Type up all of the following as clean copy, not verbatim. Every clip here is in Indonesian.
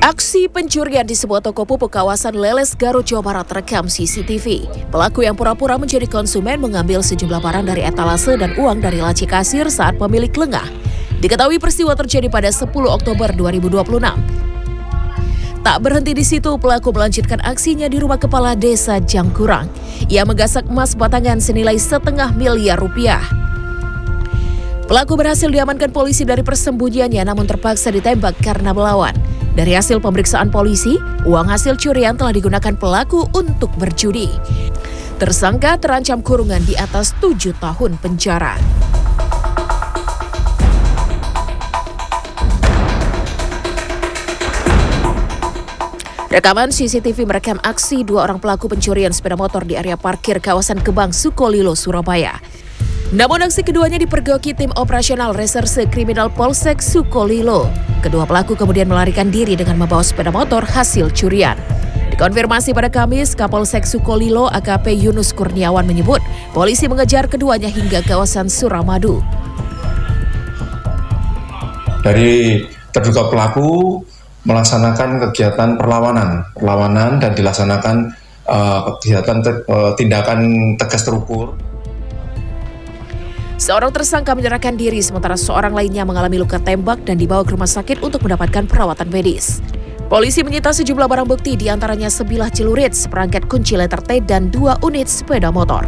Aksi pencurian di sebuah toko pupuk kawasan Leles, Garut, Jawa Barat terekam CCTV. Pelaku yang pura-pura menjadi konsumen mengambil sejumlah barang dari etalase dan uang dari laci kasir saat pemilik lengah. Diketahui peristiwa terjadi pada 10 Oktober 2026. Tak berhenti di situ, pelaku melanjutkan aksinya di rumah kepala desa Jangkurang. Ia menggasak emas batangan senilai $500 000. Pelaku berhasil diamankan polisi dari persembunyiannya namun terpaksa ditembak karena melawan. Dari hasil pemeriksaan polisi, uang hasil curian telah digunakan pelaku untuk berjudi. Tersangka terancam kurungan di atas 7 tahun penjara. Rekaman CCTV merekam aksi 2 orang pelaku pencurian sepeda motor di area parkir kawasan Kebang, Sukolilo, Surabaya. Namun aksi keduanya dipergoki tim operasional reserse kriminal Polsek Sukolilo. Kedua pelaku kemudian melarikan diri dengan membawa sepeda motor hasil curian. Dikonfirmasi pada Kamis, Kapolsek Sukolilo AKP Yunus Kurniawan menyebut polisi mengejar keduanya hingga kawasan Suramadu. Dari terduga pelaku melaksanakan kegiatan perlawanan dan dilaksanakan kegiatan tindakan tegas terukur. Seorang tersangka menyerahkan diri sementara seorang lainnya mengalami luka tembak dan dibawa ke rumah sakit untuk mendapatkan perawatan medis. Polisi menyita sejumlah barang bukti diantaranya sebilah celurit, seperangkat kunci letter T dan 2 unit sepeda motor.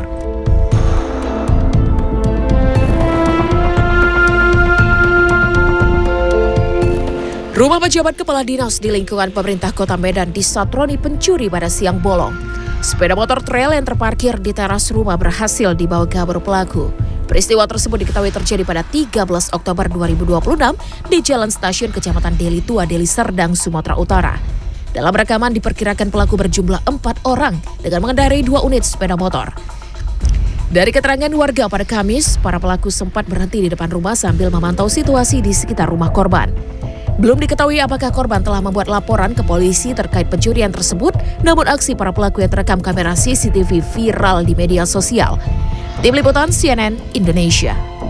Rumah pejabat kepala dinas di lingkungan pemerintah Kota Medan disatroni pencuri pada siang bolong. Sepeda motor trail yang terparkir di teras rumah berhasil dibawa kabur pelaku. Peristiwa tersebut diketahui terjadi pada 13 Oktober 2026 di Jalan Stasiun Kecamatan Deli Tua, Deli Serdang, Sumatera Utara. Dalam rekaman diperkirakan pelaku berjumlah 4 orang dengan mengendarai 2 unit sepeda motor. Dari keterangan warga pada Kamis, para pelaku sempat berhenti di depan rumah sambil memantau situasi di sekitar rumah korban. Belum diketahui apakah korban telah membuat laporan ke polisi terkait pencurian tersebut, namun aksi para pelaku yang terekam kamera CCTV viral di media sosial. Tim Liputan CNN Indonesia.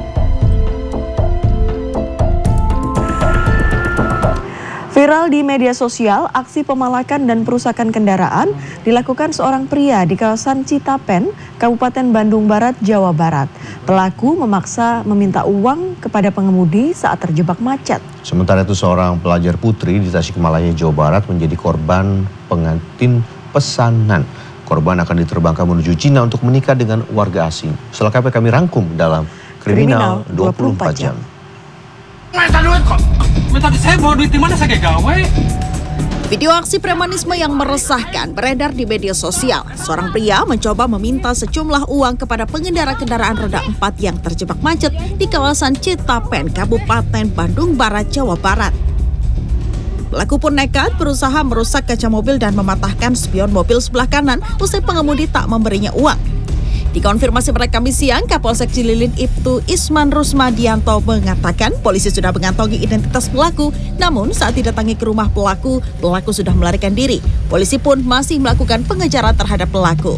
Viral di media sosial, aksi pemalakan dan perusakan kendaraan dilakukan seorang pria di kawasan Citapen, Kabupaten Bandung Barat, Jawa Barat. Pelaku memaksa meminta uang kepada pengemudi saat terjebak macet. Sementara itu seorang pelajar putri di Tasikmalaya, Jawa Barat menjadi korban pengantin pesanan. Korban akan diterbangkan menuju Cina untuk menikah dengan warga asing. Selengkapnya kami rangkum dalam Kriminal 24 Jam. Minta duit kok. Minta saya bawa duit di mana saya gawe? Video aksi premanisme yang meresahkan beredar di media sosial. Seorang pria mencoba meminta sejumlah uang kepada pengendara kendaraan roda 4 yang terjebak macet di kawasan Citapen, Kabupaten Bandung Barat, Jawa Barat. Pelaku pun nekat berusaha merusak kaca mobil dan mematahkan spion mobil sebelah kanan usai pengemudi tak memberinya uang. Dikonfirmasi pada Kamis siang, Kapolsek Cililin Ibtu Isman Rusmadianto mengatakan polisi sudah mengantongi identitas pelaku, namun saat didatangi ke rumah pelaku sudah melarikan diri. Polisi pun masih melakukan pengejaran terhadap pelaku.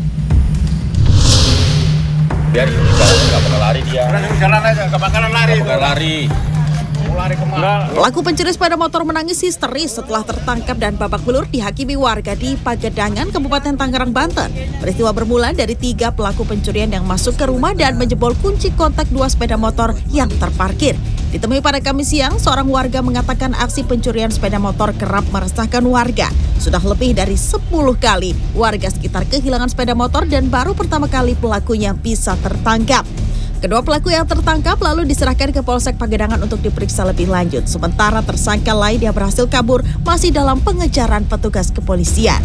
Biar nggak pernah lari dia. Jalan aja, nggak bakalan lari. Lari. Pelaku pencuri sepeda motor menangis histeris setelah tertangkap dan babak belur dihakimi warga di Pagedangan, Kabupaten Tangerang, Banten. Peristiwa bermula dari 3 pelaku pencurian yang masuk ke rumah dan menjebol kunci kontak 2 sepeda motor yang terparkir. Ditemui pada Kamis siang, seorang warga mengatakan aksi pencurian sepeda motor kerap meresahkan warga. Sudah lebih dari 10 kali warga sekitar kehilangan sepeda motor dan baru pertama kali pelakunya bisa tertangkap. Kedua pelaku yang tertangkap lalu diserahkan ke Polsek Pagedangan untuk diperiksa lebih lanjut. Sementara tersangka lain yang berhasil kabur masih dalam pengejaran petugas kepolisian.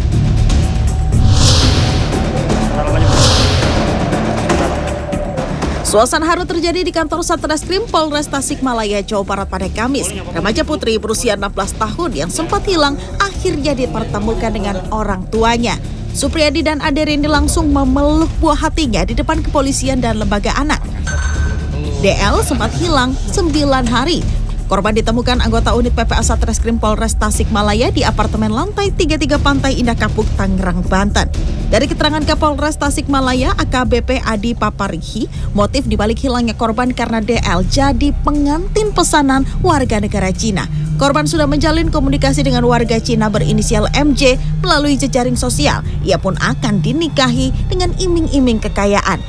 Suasana haru terjadi di kantor Satreskrim Polres Tasikmalaya, Jawa Barat pada Kamis. Remaja putri berusia 16 tahun yang sempat hilang akhirnya dipertemukan dengan orang tuanya. Supriyadi dan Aderini langsung memeluk buah hatinya di depan kepolisian dan lembaga anak. DL sempat hilang 9 hari. Korban ditemukan anggota unit PPA Satreskrim Polres Tasikmalaya di apartemen lantai 33 Pantai Indah Kapuk, Tangerang, Banten. Dari keterangan Kapolres Tasikmalaya, AKBP Adi Paparihi, motif dibalik hilangnya korban karena DL jadi pengantin pesanan warga negara Cina. Korban sudah menjalin komunikasi dengan warga Cina berinisial MJ melalui jejaring sosial. Ia pun akan dinikahi dengan iming-iming kekayaan.